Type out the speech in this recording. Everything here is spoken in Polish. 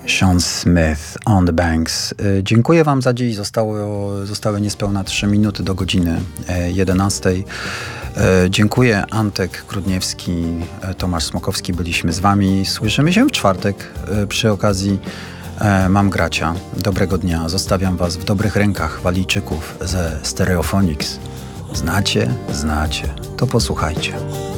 Sean Smith, On the Banks. Dziękuję wam za dziś. Zostały niespełna 3 minuty do godziny 11. Dziękuję. Antek Grudniewski, Tomasz Smokowski byliśmy z wami. Słyszymy się w czwartek przy okazji Mam Gracia. Dobrego dnia. Zostawiam was w dobrych rękach Walijczyków ze Stereophonics. Znacie? To posłuchajcie.